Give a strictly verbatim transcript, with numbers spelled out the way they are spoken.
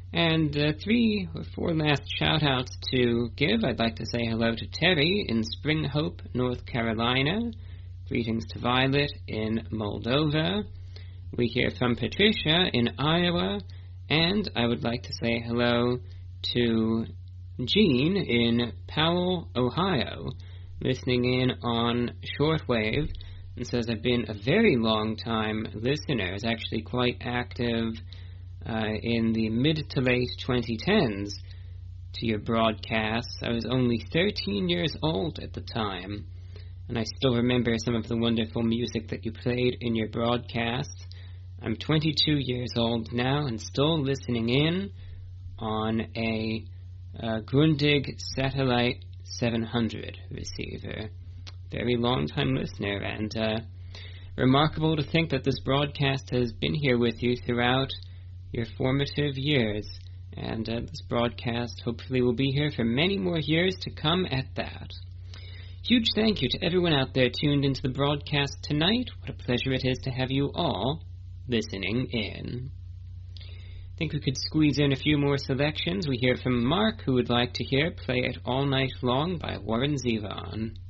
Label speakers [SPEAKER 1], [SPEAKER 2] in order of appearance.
[SPEAKER 1] And uh, three or four last shout-outs to give. I'd like to say hello to Terry in Spring Hope, North Carolina. Greetings to Violet in Moldova. We hear from Patricia in Iowa. And I would like to say hello to Jean in Powell, Ohio, listening in on shortwave, and says I've been a very long time listener. Is actually quite active uh, in the mid to late twenty tens to your broadcasts. I was only thirteen years old at the time, and I still remember some of the wonderful music that you played in your broadcasts. I'm twenty-two years old now and still listening in on a uh, Grundig Satellite seven hundred receiver. Very long-time listener, and uh, remarkable to think that this broadcast has been here with you throughout your formative years. And uh, this broadcast hopefully will be here for many more years to come at that. Huge thank you to everyone out there tuned into the broadcast tonight. What a pleasure it is to have you all listening in. I think we could squeeze in a few more selections. We hear from Mark, who would like to hear Play It All Night Long by Warren Zevon.